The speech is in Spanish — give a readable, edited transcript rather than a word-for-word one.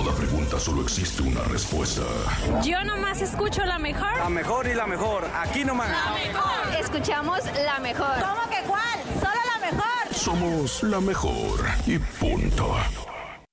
toda pregunta solo existe una respuesta. Yo nomás escucho la mejor. La mejor y la mejor. Aquí nomás. La mejor. Escuchamos la mejor. ¿Cómo que cuál? ¡Solo la mejor! Somos la mejor y punto.